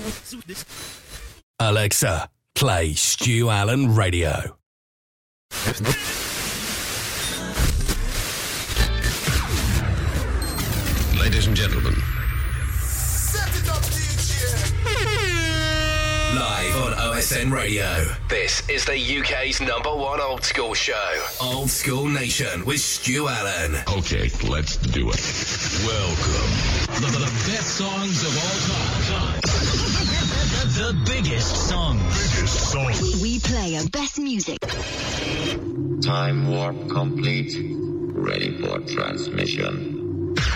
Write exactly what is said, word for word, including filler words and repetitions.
Alexa, play Stu Allen Radio. Ladies and gentlemen. Set it up, D J. Live on O S N Radio. This is the U K's number one old school show. Old School Nation with Stu Allen. Okay, let's do it. Welcome. The, the best songs of all time. The biggest songs. Biggest song. We, we play our best music. Time warp complete. Ready for transmission.